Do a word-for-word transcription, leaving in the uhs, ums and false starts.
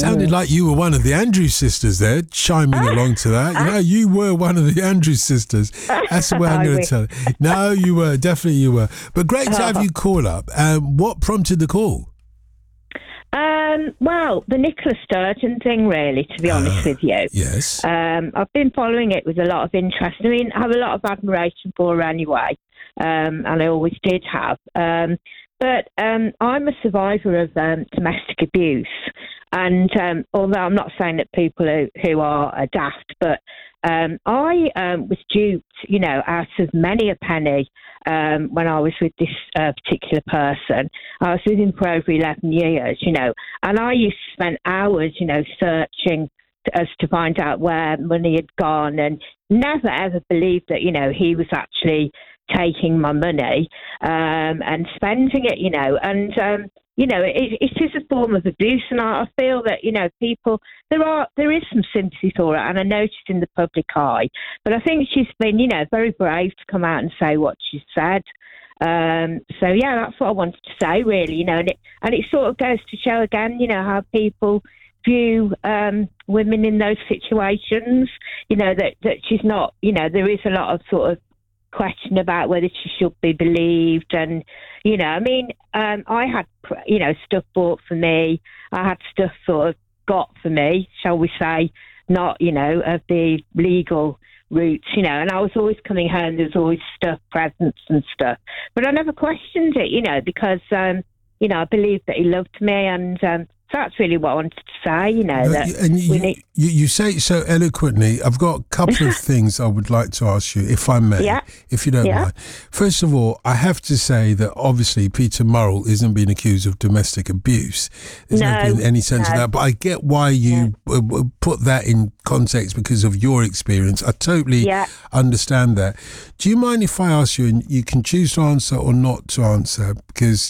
sounded like you were one of the Andrews sisters there, chiming along to that. You know, you were one of the Andrews sisters. That's the way I'm going to tell it. No, you were. Definitely you were. But great to have you call up. Um, what prompted the call? Um, well, the Nicola Sturgeon thing, really, to be honest Ah, with you. Yes. Um, I've been following it with a lot of interest. I mean, I have a lot of admiration for her anyway, um, and I always did have. Um, but um, I'm a survivor of um, domestic abuse. And um, although I'm not saying that people who, who are, are daft, but um, I um, was duped, you know, out of many a penny um, when I was with this uh, particular person. I was with him for over eleven years, you know, and I used to spend hours, you know, searching as to find out where money had gone, and never ever believed that, you know, he was actually taking my money um, and spending it, you know, and um, you know, it, it is a form of abuse, and I, I feel that, you know, people, there are there is some sympathy for it, and I noticed in the public eye, but I think she's been, you know, very brave to come out and say what she said. Um, so yeah, that's what I wanted to say, really, you know, and it and it sort of goes to show again, you know, how people view um, women in those situations. You know, that that she's not, you know, there is a lot of sort of question about whether she should be believed, and you know, I mean, um, I had, you know, stuff bought for me, I had stuff sort of got for me, shall we say, not, you know, of the legal routes, you know, and I was always coming home, there was always stuff, presents and stuff, but I never questioned it, you know, because um, you know, I believed that he loved me, and um, that's really what I wanted to say, you know. That and you, we need- you, you say it so eloquently. I've got a couple of things I would like to ask you, if I may, Yeah. if you don't Yeah. mind. First of all, I have to say that obviously Peter Murrell isn't being accused of domestic abuse. There's No, never been any sense of no. that. But I get why you uh, uh, put that in context because of your experience. I totally Yeah. understand that. Do you mind if I ask you, and you can choose to answer or not to answer, because